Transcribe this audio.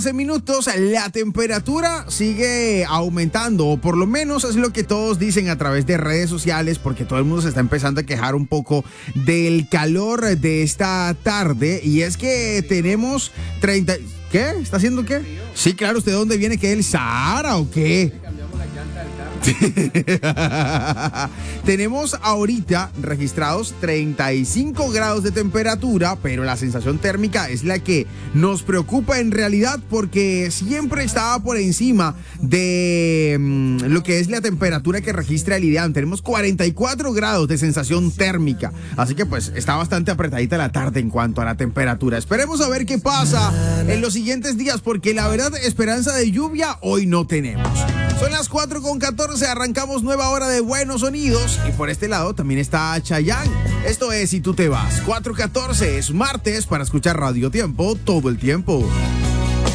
Minutos, la temperatura sigue aumentando, o por lo menos es lo que todos dicen a través de redes sociales, porque todo el mundo se está empezando a quejar un poco del calor de esta tarde, y es que tenemos 30... ¿Qué? ¿Está haciendo qué? Sí, claro, ¿usted de dónde viene? ¿Qué, el Sahara o qué? Tenemos ahorita registrados 35 grados de temperatura, pero la sensación térmica es la que nos preocupa en realidad, porque siempre estaba por encima de lo que es la temperatura que registra el IDEAM. Tenemos 44 grados de sensación térmica, así que pues está bastante apretadita la tarde en cuanto a la temperatura. Esperemos a ver qué pasa en los siguientes días, porque la verdad, esperanza de lluvia hoy no tenemos. Son las 4:14, arrancamos nueva hora de Buenos Sonidos, y por este lado también está Chayanne. Esto es Si Tú Te Vas. 4:14, es martes para escuchar Radio Tiempo todo el tiempo.